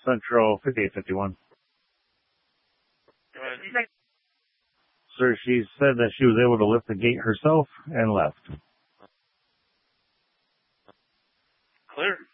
Central 5851. Go ahead. Sir, she said that she was able to lift the gate herself and left. Clear.